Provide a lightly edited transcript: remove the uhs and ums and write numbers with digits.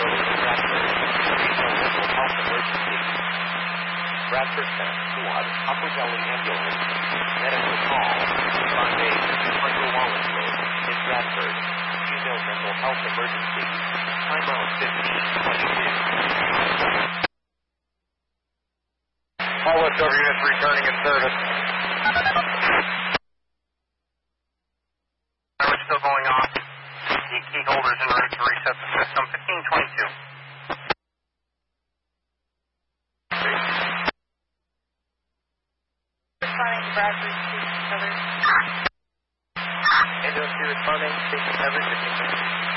Bradford Center Squad, Upper Valley Ambulance, medical call, Sunday, Hunter Wallace Road, in Bradford, female mental health emergency, timeout 1522. All leftover units returning in service. We're still going off. The key holders en route to reset the system, 1522. Bradford, station coverage. Ambulance 2 responding, station coverage,